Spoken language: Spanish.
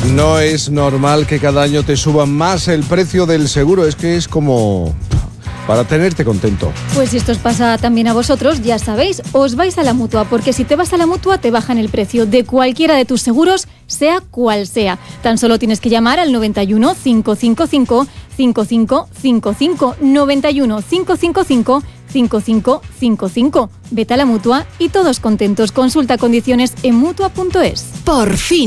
No es normal que cada año te suban más el precio del seguro, es que es como para tenerte contento. Pues si esto os pasa también a vosotros, ya sabéis, os vais a la Mutua, porque si te vas a la Mutua te bajan el precio de cualquiera de tus seguros, sea cual sea. Tan solo tienes que llamar al 91 555 5555, 91 555 5555. Vete a la Mutua y todos contentos. Consulta condiciones en Mutua.es. Por fin.